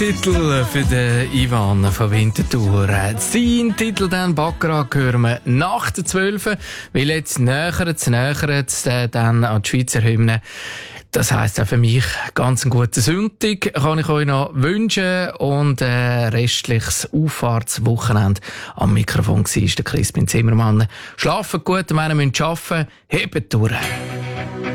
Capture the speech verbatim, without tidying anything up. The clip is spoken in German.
Titel für den Ivan von Winterthur. Sein Titel dann Baccarat hören wir nach der zwölf, weil jetzt nähert es, nähert äh, dann an die Schweizer Hymne. Das heisst auch für mich ganz einen guten Sonntag kann ich euch noch wünschen und äh, restliches Auffahrtswochenende. Am Mikrofon war der Crispin Zimmermann. Schlafen gut, wenn ihr arbeiten müsst, hebt durch.